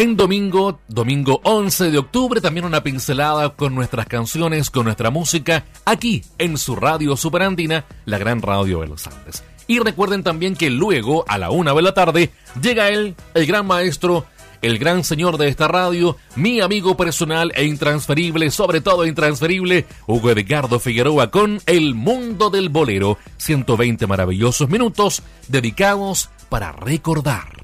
En domingo 11 de octubre, también una pincelada con nuestras canciones, con nuestra música, aquí en su radio superandina, la gran radio de los Andes. Y recuerden también que luego, a la 1 de la tarde, llega él, el gran maestro, el gran señor de esta radio, mi amigo personal e intransferible, sobre todo intransferible, Hugo Edgardo Figueroa, con El Mundo del Bolero. 120 maravillosos minutos dedicados para recordar.